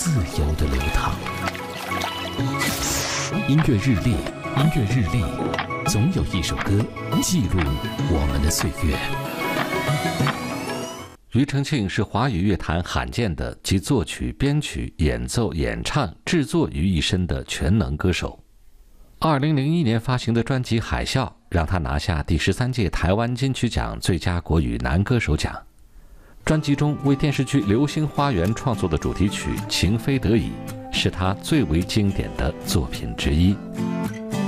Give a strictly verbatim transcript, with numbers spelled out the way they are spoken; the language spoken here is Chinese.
自由的流淌。音乐日历，音乐日历，总有一首歌记录我们的岁月。 庾澄庆是华语乐坛罕见的集作曲、编曲、演奏、演唱、制作于一身的全能歌手。二零零一年发行的专辑《海啸》让他拿下第十三届台湾金曲奖最佳国语男歌手奖。专辑中为电视剧《流星花园》创作的主题曲《情非得已》是他最为经典的作品之一。